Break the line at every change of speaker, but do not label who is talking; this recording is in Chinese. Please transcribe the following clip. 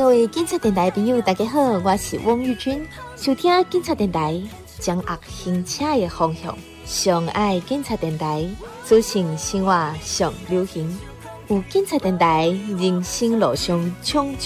各位警察电台朋友，大家好，我是汪玉君。收听警察电台，掌握行车的方向，上爱警察电台，资讯生活上流行。有警察电台，人生路上冲。